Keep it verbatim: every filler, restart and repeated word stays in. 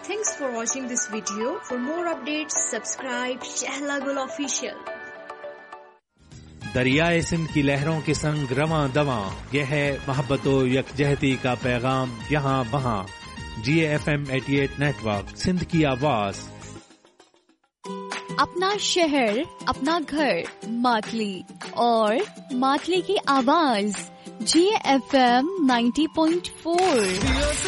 Thanks for watching this video. For more updates, subscribe Shehla Gul Official. दरियाए Sindh की लहरों के संग रवां दवां, यह है मोहब्बतो यकजहती का पैगाम यहाँ वहाँ। जी एफ एम अठासी नेटवर्क, सिंध की आवाज। अपना शहर, अपना घर, मातली और मातली की आवाज। जी F M ninety point four.